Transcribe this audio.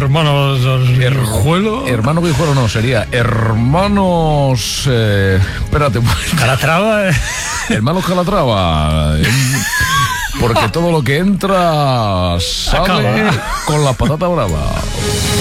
Hermanos Guijuelo. Hermano Guijuelo no, sería hermanos... espérate. Calatrava. Hermanos Calatrava. Porque todo lo que entra sale Acaba con la patata brava.